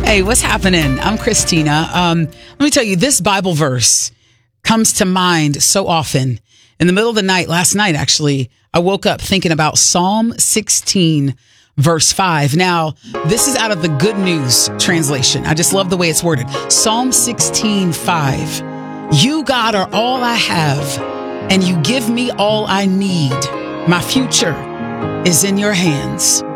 Hey, what's happening? I'm Christina. Let me tell you, this Bible verse comes to mind so often. In the middle of the night, last night, actually, I woke up thinking about Psalm 16, verse 5. Now, this is out of the Good News translation. I just love the way it's worded. Psalm 16, 5. You, God, are all I have, and you give me all I need. My future is in your hands.